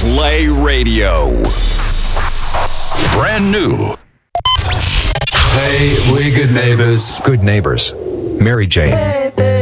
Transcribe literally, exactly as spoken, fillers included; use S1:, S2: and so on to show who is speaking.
S1: Play Radio. Brand new.
S2: Hey, we're good neighbors.
S3: Good Neighbors. Mary Jane.